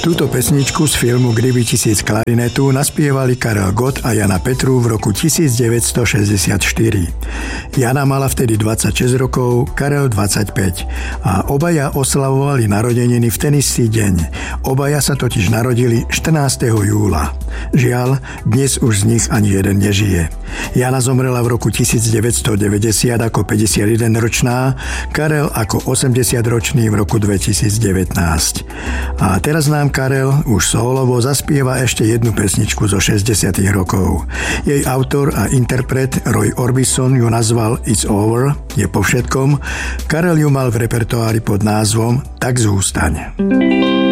Túto pesničku z filmu Kdyby tisíc klarinetu naspievali Karel Gott a Jana Petru v roku 1964. Jana mala vtedy 26 rokov, Karel 25 a obaja oslavovali narodeniny v ten istý deň. Obaja sa totiž narodili 14. júla. Žiaľ, dnes už z nich ani jeden nežije. Jana zomrela v roku 1990 ako 51-ročná, Karel ako 80-ročný v roku 2019. A teraz nám Karel už solovo zaspieva ešte jednu pesničku zo 60. rokov. Jej autor a interpret Roy Orbison ju nazval It's Over, je po všetkom. Karel ju mal v repertoári pod názvom Tak zústaň.